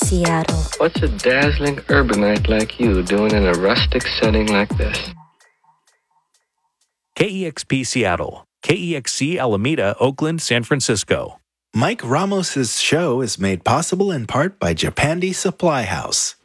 Seattle. What's a dazzling urbanite like you doing in a rustic setting like this? KEXP Seattle, KEXC Alameda, Oakland, San Francisco. Mike Ramos' show is made possible in part by Japandi Supply House.